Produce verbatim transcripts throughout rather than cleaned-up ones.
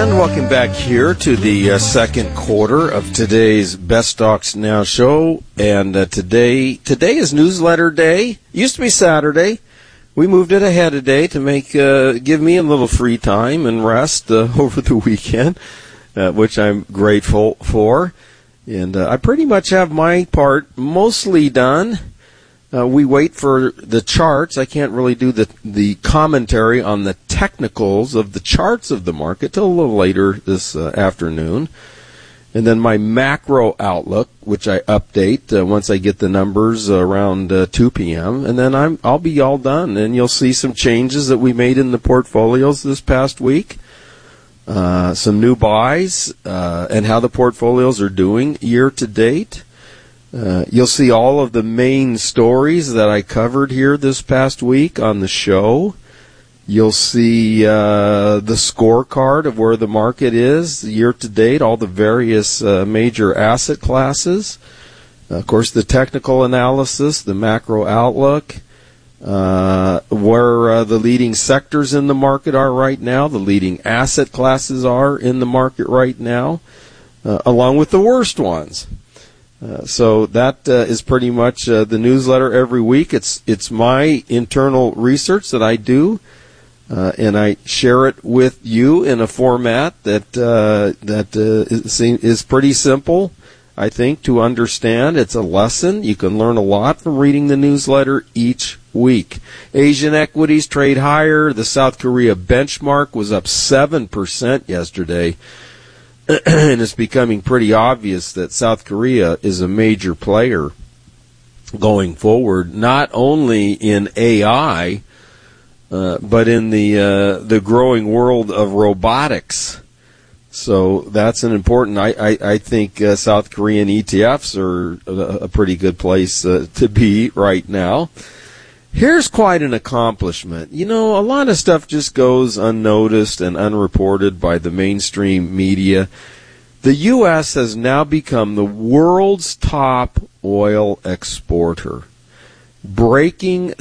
And welcome back here to the uh, second quarter of today's Best Stocks Now show. And uh, today today is newsletter day. Used to be Saturday. We moved it ahead a day to make uh, give me a little free time and rest uh, over the weekend, uh, which I'm grateful for. And uh, I pretty much have my part mostly done. Uh, we wait for the charts. I can't really do the the commentary on the technicals of the charts of the market till a little later this uh, afternoon. And then my macro outlook, which I update uh, once I get the numbers uh, around uh, two p.m. And then I'm I'll be all done. And you'll see some changes that we made in the portfolios this past week. Uh, some new buys uh, and how the portfolios are doing year to date. Uh, you'll see all of the main stories that I covered here this past week on the show. You'll see uh, the scorecard of where the market is year to date, all the various uh, major asset classes. Uh, of course, the technical analysis, the macro outlook, uh, where uh, the leading sectors in the market are right now, the leading asset classes are in the market right now, uh, along with the worst ones. Uh, so that uh, is pretty much uh, the newsletter every week. It's it's my internal research that I do, uh, and I share it with you in a format that uh, that uh, is, is pretty simple, I think, to understand. It's a lesson. You can learn a lot from reading the newsletter each week. Asian equities trade higher. The South Korea benchmark was up seven percent yesterday. And it's becoming pretty obvious that South Korea is a major player going forward, not only in A I, uh, but in the uh, the growing world of robotics. So that's an important. I I, I think uh, South Korean E T Fs are a, a pretty good place uh, to be right now. Here's quite an accomplishment. You know, a lot of stuff just goes unnoticed and unreported by the mainstream media. The U S has now become the world's top oil exporter, breaking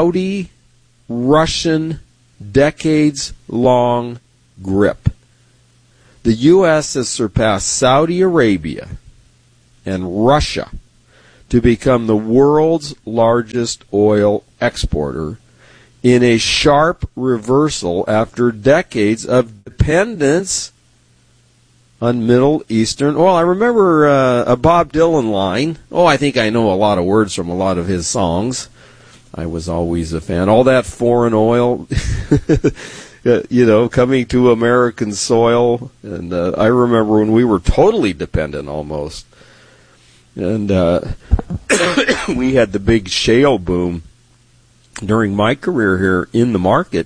Saudi-Russian decades-long grip. The U S has surpassed Saudi Arabia and Russia to become the world's largest oil exporter in a sharp reversal after decades of dependence on Middle Eastern oil. I remember uh, a Bob Dylan line. Oh, I think I know a lot of words from a lot of his songs. I was always a fan. All that foreign oil, you know, coming to American soil. And uh, I remember when we were totally dependent almost. And uh, we had the big shale boom during my career here in the market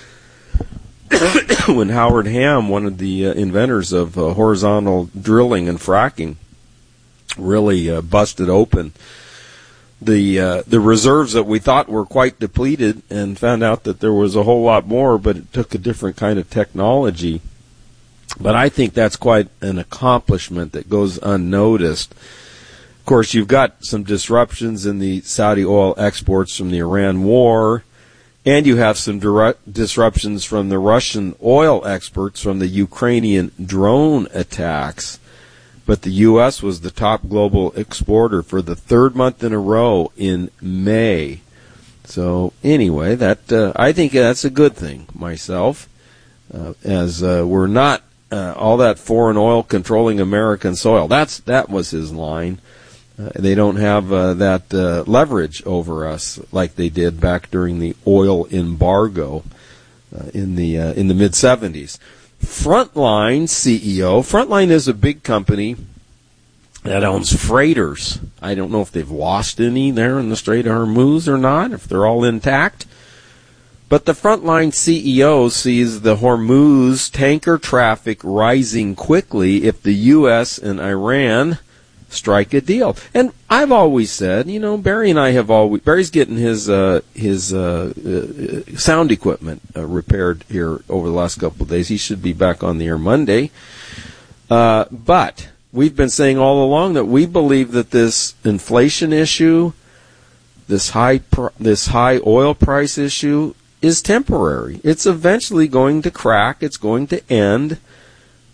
when Howard Ham, one of the uh, inventors of uh, horizontal drilling and fracking, really uh, busted open the uh, the reserves that we thought were quite depleted and found out that there was a whole lot more, but it took a different kind of technology. But I think that's quite an accomplishment that goes unnoticed. Of course, you've got some disruptions in the Saudi oil exports from the Iran war, and you have some direct disruptions from the Russian oil exports from the Ukrainian drone attacks. But the U S was the top global exporter for the third month in a row in May. So anyway, that uh, I think that's a good thing myself, uh, as uh, we're not uh, all that foreign oil controlling American soil. That's that was his line. Uh, they don't have uh, that uh, leverage over us like they did back during the oil embargo uh, in the uh, in the mid seventies. Frontline C E O. Frontline is a big company that owns freighters. I don't know if they've lost any there in the Strait of Hormuz or not, if they're all intact. But the Frontline C E O sees the Hormuz tanker traffic rising quickly if the U S and Iran strike a deal. And I've always said, you know, Barry and I have always, Barry's getting his uh, his uh, uh, sound equipment uh, repaired here over the last couple of days. He should be back on the air Monday. Uh, but we've been saying all along that we believe that this inflation issue, this high pr- this high oil price issue, is temporary. It's eventually going to crack. It's going to end.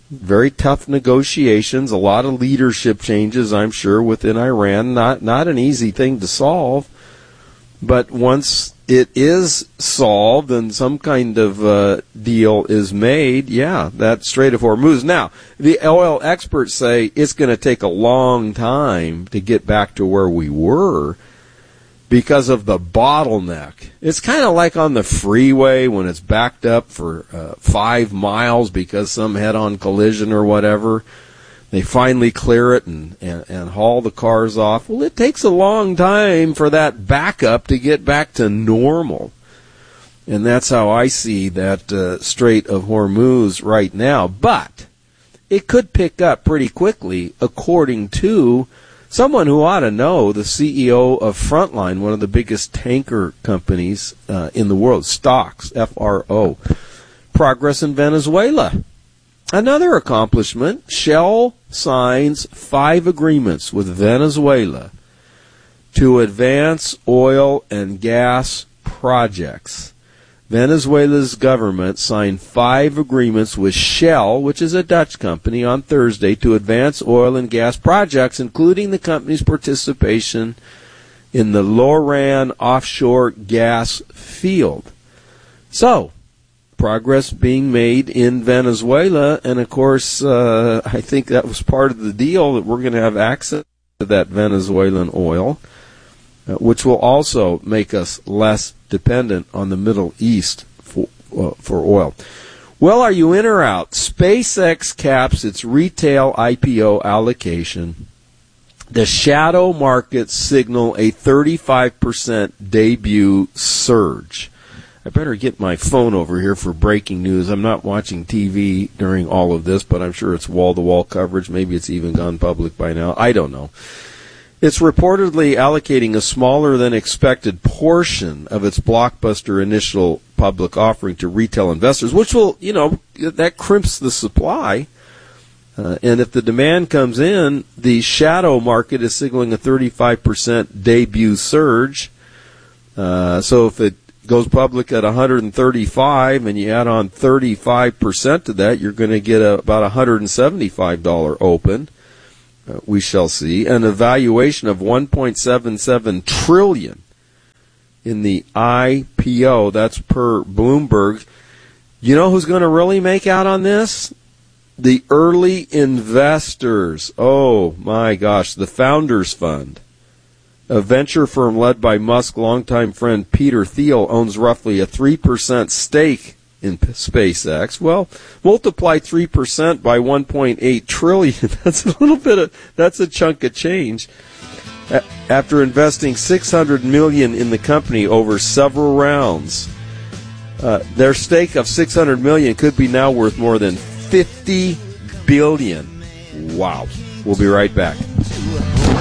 Very tough negotiations, a lot of leadership changes, I'm sure, within Iran. Not not an easy thing to solve. But once it is solved and some kind of uh, deal is made, yeah, that Strait of Hormuz. Now, the oil experts say it's going to take a long time to get back to where we were because of the bottleneck. It's kind of like on the freeway when it's backed up for uh, five miles because some head-on collision or whatever. They finally clear it and, and, and haul the cars off. Well, it takes a long time for that backup to get back to normal. And that's how I see that uh, Strait of Hormuz right now. But it could pick up pretty quickly, according to someone who ought to know, the C E O of Frontline, one of the biggest tanker companies uh, in the world, Stocks, F R O. Progress in Venezuela. Another accomplishment, Shell signs five agreements with Venezuela to advance oil and gas projects. Venezuela's government signed five agreements with Shell, which is a Dutch company, on Thursday to advance oil and gas projects, including the company's participation in the Loran offshore gas field. So, progress being made in Venezuela, and of course, uh, I think that was part of the deal, that we're going to have access to that Venezuelan oil, uh, which will also make us less dependent on the Middle East for, uh, for oil. Well, are you in or out? SpaceX caps its retail I P O allocation. The shadow markets signal a thirty-five percent debut surge. I better get my phone over here for breaking news. I'm not watching T V during all of this, but I'm sure it's wall-to-wall coverage. Maybe it's even gone public by now. I don't know. It's reportedly allocating a smaller than expected portion of its blockbuster initial public offering to retail investors, which will, you know, that crimps the supply. Uh, and if the demand comes in, the shadow market is signaling a thirty-five percent debut surge. Uh, so if it goes public at one hundred thirty-five and you add on thirty-five percent to that, you're going to get a, about one hundred seventy-five dollars open. Uh, we shall see. And a valuation of one point seven seven trillion dollars in the I P O. That's per Bloomberg. You know who's going to really make out on this? The early investors. Oh, my gosh. The Founders Fund. A venture firm led by Musk's longtime friend Peter Thiel owns roughly a three percent stake in SpaceX. Well, multiply three percent by one point eight trillion dollars. That's a little bit of, that's a chunk of change. A- after investing six hundred million dollars in the company over several rounds, uh, their stake of six hundred million dollars could be now worth more than fifty billion dollars. Wow. We'll be right back.